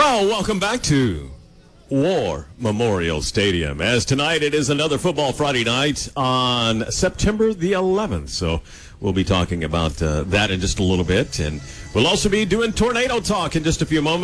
Well, welcome back to War Memorial Stadium. As tonight it is another Football Friday night on September the 11th. So we'll be talking about that in just a little bit. And we'll also be doing Tornado Talk in just a few moments.